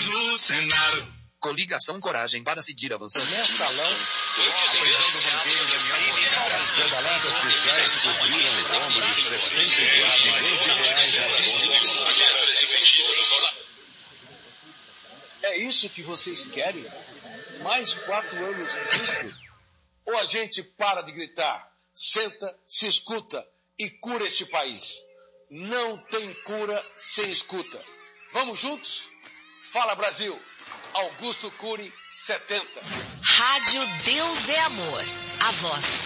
no Senado. Coligação Coragem para seguir avançando. Mensalão, a prisão do banqueiro Daniel As pedaladas fiscais cobriram o rombo de 72 milhões de reais. É isso que vocês querem? Mais 4 anos disso? Ou a gente para de gritar, senta, se escuta e cura este país? Não tem cura sem escuta. Vamos juntos? Fala, Brasil! Augusto Cury, 70. Rádio Deus é Amor. A voz